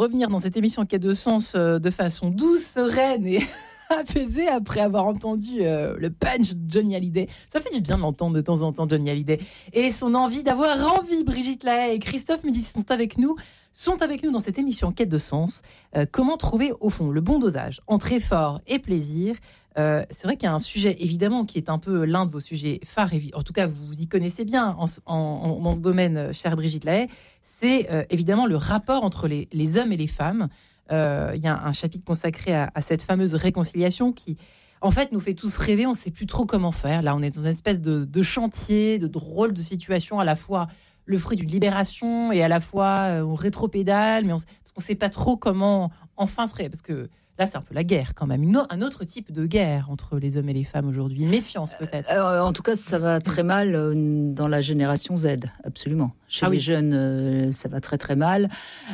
revenir dans cette émission Quête de sens de façon douce, sereine et apaisée après avoir entendu le punch de Johnny Hallyday. Ça fait du bien de l'entendre de temps en temps, Johnny Hallyday. Et son envie d'avoir envie. Brigitte Lahaie et Christophe Médicis sont avec nous dans cette émission Quête de sens. Comment trouver, au fond, le bon dosage entre effort et plaisir. C'est vrai qu'il y a un sujet, évidemment, qui est un peu l'un de vos sujets phares. En tout cas, vous y connaissez bien dans ce domaine, chère Brigitte Lahaie. C'est évidemment le rapport entre les hommes et les femmes. Il y a un chapitre consacré à cette fameuse réconciliation qui, en fait, nous fait tous rêver. On ne sait plus trop comment faire. Là, on est dans une espèce de chantier, de drôle de situation, à la fois le fruit d'une libération et à la fois on rétropédale, mais on ne sait pas trop comment enfin se parce que là, c'est un peu la guerre quand même. Un autre type de guerre entre les hommes et les femmes aujourd'hui. Une méfiance peut-être. En tout cas, ça va très mal dans la génération Z, absolument. Chez les jeunes, ça va très très mal.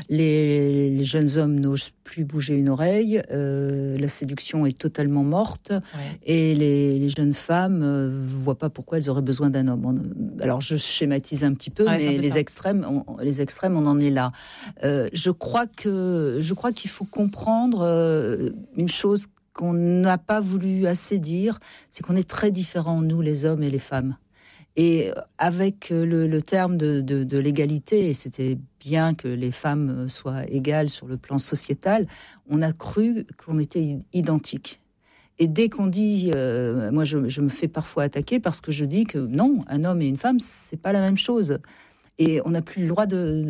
Les jeunes hommes n'osent plus bouger une oreille. La séduction est totalement morte. Ouais. Et les jeunes femmes ne voient pas pourquoi elles auraient besoin d'un homme. Alors, je schématise un petit peu, mais les extrêmes, on en est là. Je crois qu'il faut comprendre une chose qu'on n'a pas voulu assez dire, c'est qu'on est très différents, nous, les hommes et les femmes. Et avec le terme de l'égalité, et c'était bien que les femmes soient égales sur le plan sociétal, on a cru qu'on était identiques. Et dès qu'on dit, moi je me fais parfois attaquer parce que je dis que non, un homme et une femme, c'est pas la même chose. Et on n'a plus le droit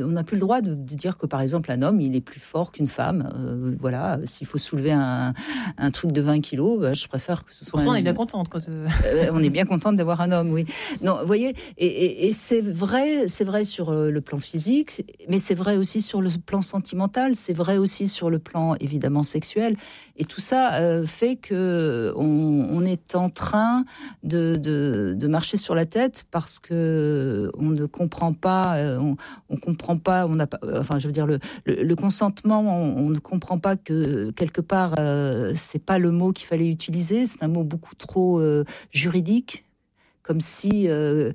de dire que, par exemple, un homme, il est plus fort qu'une femme. Voilà, s'il faut soulever un truc de 20 kilos, je préfère que ce soit... Pourtant, on est bien contente. On est bien contente d'avoir un homme, oui. Non, vous voyez, et c'est vrai sur le plan physique, mais c'est vrai aussi sur le plan sentimental, c'est vrai aussi sur le plan, évidemment, sexuel. Et tout ça fait que on est en train de marcher sur la tête parce que on ne comprend pas. On comprend pas. On n'a pas. Enfin, je veux dire le consentement. On ne comprend pas que quelque part c'est pas le mot qu'il fallait utiliser. C'est un mot beaucoup trop juridique. Comme si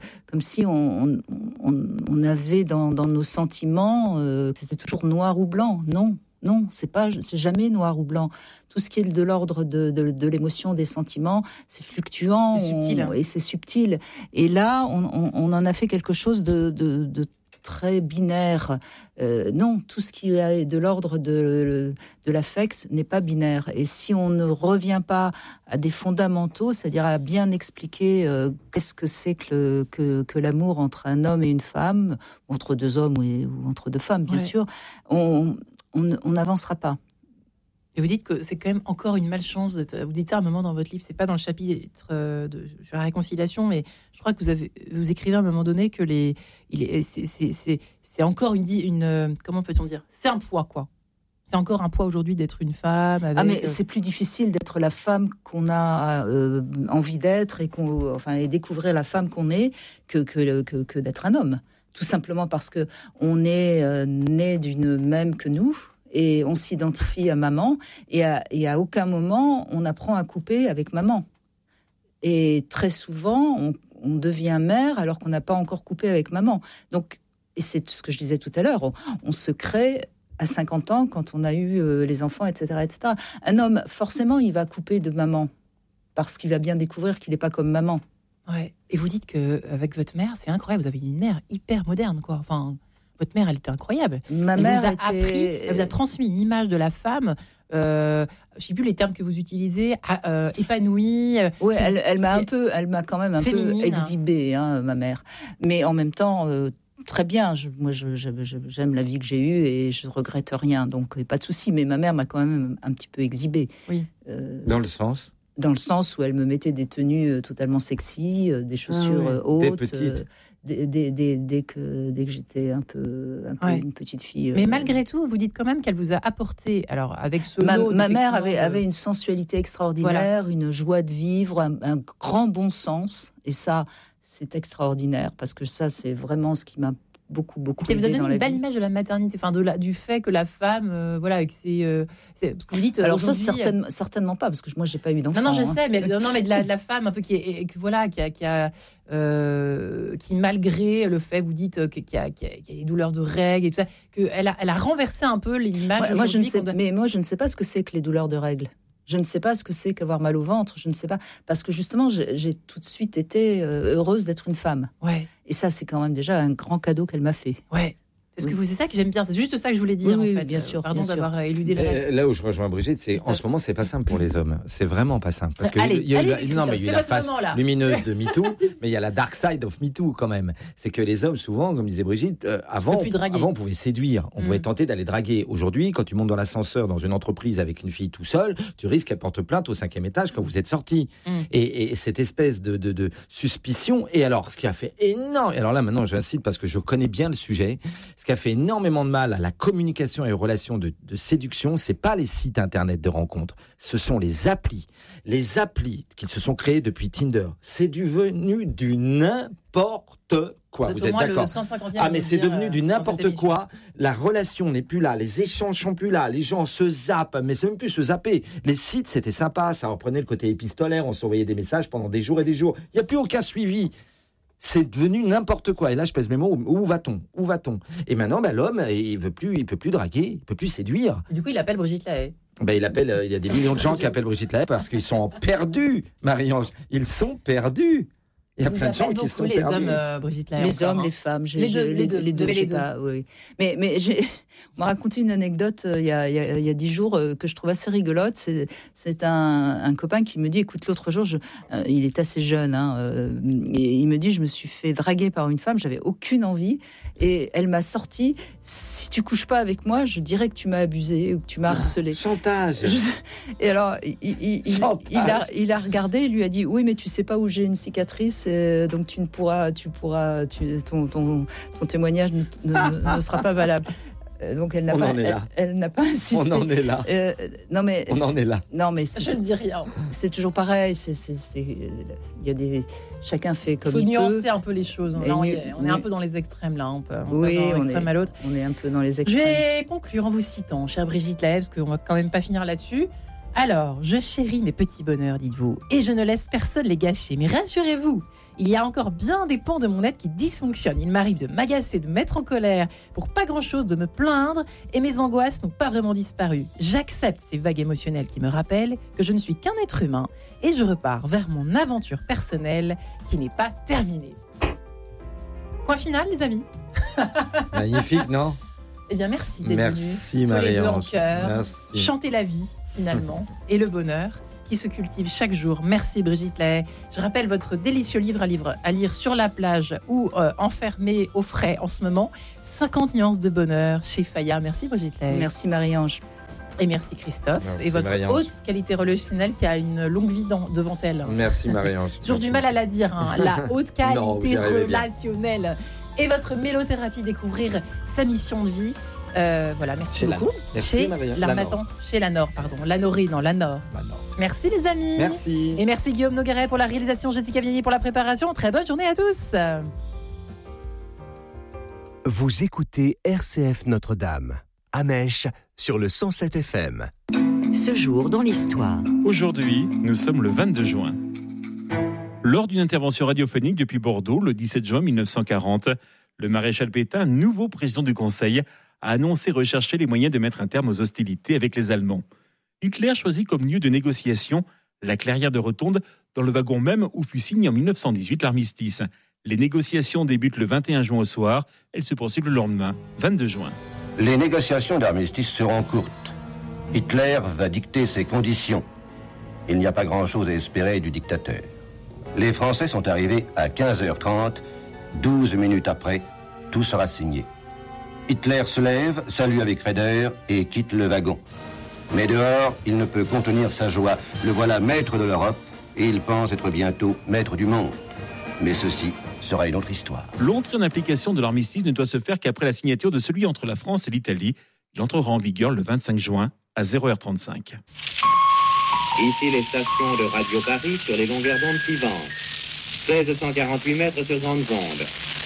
on avait dans nos sentiments, c'était toujours noir ou blanc. Non, c'est jamais noir ou blanc. Tout ce qui est de l'ordre de l'émotion, des sentiments, c'est fluctuant et c'est subtil. Et là, on en a fait quelque chose de très binaire. Non, tout ce qui est de l'ordre de l'affect n'est pas binaire. Et si on ne revient pas à des fondamentaux, c'est-à-dire à bien expliquer qu'est-ce que c'est que l'amour entre un homme et une femme, entre deux hommes ou entre deux femmes, bien sûr, on n'avancera pas. Et vous dites que c'est quand même encore une malchance. Vous dites ça à un moment dans votre livre, c'est pas dans le chapitre sur la réconciliation, mais je crois que vous écrivez à un moment donné que c'est encore une comment peut-on dire, c'est un poids quoi. C'est encore un poids aujourd'hui d'être une femme. Mais c'est plus difficile d'être la femme qu'on a envie d'être et découvrir la femme qu'on est que d'être un homme. Tout simplement parce que on est né d'une même que nous. Et on s'identifie à maman, et à aucun moment on apprend à couper avec maman. Et très souvent, on devient mère alors qu'on n'a pas encore coupé avec maman. Donc, et c'est ce que je disais tout à l'heure, on se crée à 50 ans quand on a eu les enfants, etc., etc. Un homme, forcément, il va couper de maman parce qu'il va bien découvrir qu'il n'est pas comme maman. Ouais. Et vous dites qu'avec votre mère, c'est incroyable, vous avez une mère hyper moderne, quoi. Enfin... Votre mère, elle était incroyable. Elle vous a transmis une image de la femme. Je ne sais plus les termes que vous utilisez. Épanouie. Oui, elle m'a quand même un peu exhibée, ma mère. Mais en même temps, très bien. Moi, j'aime la vie que j'ai eue et je regrette rien. Donc, pas de souci. Mais ma mère m'a quand même un petit peu exhibée. Oui. Dans le sens où elle me mettait des tenues totalement sexy, des chaussures hautes. Dès que j'étais un peu une petite fille. Mais malgré tout, vous dites quand même qu'elle vous a apporté, alors avec ce lot... Ma mère avait une sensualité extraordinaire, une joie de vivre, un grand bon sens. Et ça, c'est extraordinaire, parce que ça, c'est vraiment ce qui m'a beaucoup Puis vous avez donné une belle image de la maternité, enfin du fait que la femme, voilà, que c'est parce que vous dites. Alors ça, certainement pas, parce que moi j'ai pas eu d'enfant. Non, je sais, mais de la femme un peu qui malgré le fait, vous dites qu'il y a des douleurs de règles et tout ça, qu'elle a renversé un peu l'image. Moi je ne sais, mais moi je ne sais pas ce que c'est que les douleurs de règles. Je ne sais pas ce que c'est qu'avoir mal au ventre. Je ne sais pas, parce que justement j'ai tout de suite été heureuse d'être une femme. Ouais. Et ça, c'est quand même déjà un grand cadeau qu'elle m'a fait. Ouais. C'est ça que j'aime bien. C'est juste ça que je voulais dire, en fait. Bien sûr. Pardon d'avoir éludé le reste. Là où je rejoins Brigitte, c'est en ce moment, c'est pas simple pour les hommes. C'est vraiment pas simple. Parce que il y a eu la face lumineuse de MeToo, mais il y a la dark side of MeToo quand même. C'est que les hommes, souvent, comme disait Brigitte, avant, on pouvait séduire, on pouvait tenter d'aller draguer. Aujourd'hui, quand tu montes dans l'ascenseur dans une entreprise avec une fille tout seule, tu risques qu'elle porte plainte au 5e étage quand vous êtes sortis. Et cette espèce de suspicion. Et alors, ce qui a fait énorme. Alors là, maintenant, j'incite parce que je connais bien le sujet. Ce qui a fait énormément de mal à la communication et aux relations de séduction, c'est pas les sites internet de rencontres, ce sont les applis. Les applis qui se sont créées depuis Tinder, c'est devenu du n'importe quoi. Vous êtes d'accord? Ah, mais c'est devenu du n'importe quoi. La relation n'est plus là, les échanges sont plus là, les gens se zappent, mais c'est même plus se zapper. Les sites, c'était sympa, ça reprenait le côté épistolaire, on s'envoyait des messages pendant des jours et des jours. Il n'y a plus aucun suivi. C'est devenu n'importe quoi. Et là, je pèse mes mots. Où va-t-on? Et maintenant, l'homme, il peut plus draguer, il peut plus séduire. Du coup, il appelle Brigitte Lahaie. Il y a des millions de gens qui appellent Brigitte Lahaie parce qu'ils sont perdus, Marie-Ange. Ils sont perdus. Il y a plein de gens qui sont perdus. Les hommes, Brigitte Lahaie. Les hommes, les femmes. Les deux. Oui. Mais on m'a raconté une anecdote il y a 10 jours que je trouve assez rigolote. C'est un copain qui me dit, écoute, l'autre jour, il est assez jeune, et il me dit, je me suis fait draguer par une femme, j'avais aucune envie, et elle m'a sorti, si tu couches pas avec moi, je dirais que tu m'as abusé ou que tu m'as harcelé. Chantage. Et alors, il a regardé, il lui a dit, oui, mais tu sais pas où j'ai une cicatrice, donc ton témoignage ne sera pas valable. Donc elle n'a pas insisté. On en est là. On en est là. Non mais je ne dis rien. C'est toujours pareil. Chacun fait comme il peut. Il faut nuancer un peu les choses. Là, on est un peu dans les extrêmes là. On extrême à l'autre. On est un peu dans les extrêmes. Je vais conclure en vous citant, chère Brigitte Lahaie, parce qu'on va quand même pas finir là-dessus. Alors, je chéris mes petits bonheurs, dites-vous, et je ne laisse personne les gâcher. Mais rassurez-vous, il y a encore bien des pans de mon être qui dysfonctionnent. Il m'arrive de m'agacer, de me mettre en colère, pour pas grand-chose, de me plaindre, et mes angoisses n'ont pas vraiment disparu. J'accepte ces vagues émotionnelles qui me rappellent que je ne suis qu'un être humain, et je repars vers mon aventure personnelle qui n'est pas terminée. Point final, les amis. Magnifique, non? Eh bien, merci d'être venus. Tous les deux en cœur. Chanter la vie, finalement, et le bonheur qui se cultive chaque jour. Merci Brigitte Lahaie. Je rappelle votre délicieux livre à lire sur la plage ou enfermé au frais en ce moment. 50 nuances de bonheur chez Fayard. Merci Brigitte Lahaie. Merci Marie-Ange. Et merci Christophe. Merci, et votre Marie-Ange. haute qualité relationnelle qui a une longue vie devant elle. Merci Marie-Ange. Toujours du mal à la dire, la haute qualité relationnelle. Et votre mélothérapie, découvrir sa mission de vie. Voilà, merci beaucoup. Merci Chez Lanor, pardon. Lanori, non, Lanor. Merci les amis. Merci. Et merci Guillaume Nogueret pour la réalisation, Jessica Vianney pour la préparation. Très bonne journée à tous. Vous écoutez RCF Notre-Dame, à Mèche, sur le 107 FM. Ce jour dans l'histoire. Aujourd'hui, nous sommes le 22 juin. Lors d'une intervention radiophonique depuis Bordeaux, le 17 juin 1940, le maréchal Pétain, nouveau président du Conseil, a annoncé rechercher les moyens de mettre un terme aux hostilités avec les Allemands. Hitler choisit comme lieu de négociation la clairière de Rotonde, dans le wagon même où fut signé en 1918 l'armistice. Les négociations débutent le 21 juin au soir, elles se poursuivent le lendemain, 22 juin. Les négociations d'armistice seront courtes. Hitler va dicter ses conditions. Il n'y a pas grand-chose à espérer du dictateur. Les Français sont arrivés à 15h30. 12 minutes après, tout sera signé. Hitler se lève, salue avec raideur et quitte le wagon. Mais dehors, il ne peut contenir sa joie. Le voilà maître de l'Europe et il pense être bientôt maître du monde. Mais ceci sera une autre histoire. L'entrée en application de l'armistice ne doit se faire qu'après la signature de celui entre la France et l'Italie. Il entrera en vigueur le 25 juin à 0h35. Ici les stations de Radio Paris sur les longueurs d'onde suivantes. 1648 mètres sur grandes ondes,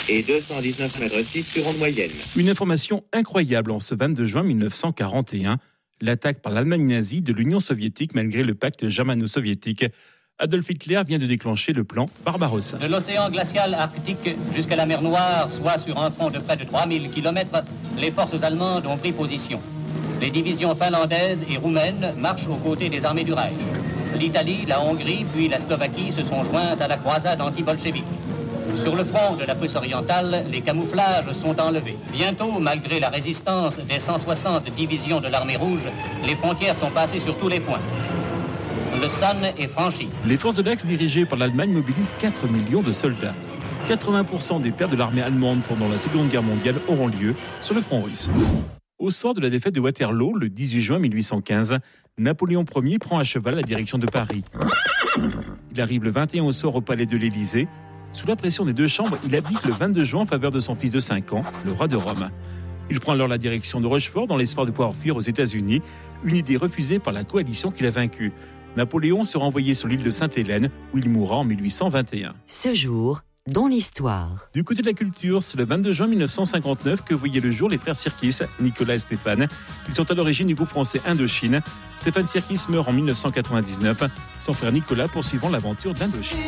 et 219 mètres 6 sur onde moyenne. Une information incroyable en ce 22 juin 1941, l'attaque par l'Allemagne nazie de l'Union soviétique malgré le pacte germano-soviétique. Adolf Hitler vient de déclencher le plan Barbarossa. De l'océan glacial arctique jusqu'à la mer Noire, soit sur un front de près de 3000 km, les forces allemandes ont pris position. Les divisions finlandaises et roumaines marchent aux côtés des armées du Reich. L'Italie, la Hongrie puis la Slovaquie se sont jointes à la croisade anti-bolchevique. Sur le front de la Prusse orientale, les camouflages sont enlevés. Bientôt, malgré la résistance des 160 divisions de l'armée rouge, les frontières sont passées sur tous les points. Le San est franchi. Les forces de l'Axe dirigées par l'Allemagne mobilisent 4 millions de soldats. 80% des pertes de l'armée allemande pendant la Seconde Guerre mondiale auront lieu sur le front russe. Au soir de la défaite de Waterloo, le 18 juin 1815, Napoléon Ier prend à cheval la direction de Paris. Il arrive le 21 au soir au palais de l'Élysée. Sous la pression des deux chambres, il abdique le 22 juin en faveur de son fils de 5 ans, le roi de Rome. Il prend alors la direction de Rochefort dans l'espoir de pouvoir fuir aux États-Unis, une idée refusée par la coalition qu'il a vaincue. Napoléon sera envoyé sur l'île de Sainte-Hélène, où il mourra en 1821. Ce jour, dans l'histoire. Du côté de la culture, c'est le 22 juin 1959 que voyaient le jour les frères Sirkis, Nicolas et Stéphane. Ils sont à l'origine du groupe français Indochine. Stéphane Sirkis meurt en 1999, son frère Nicolas poursuivant l'aventure d'Indochine.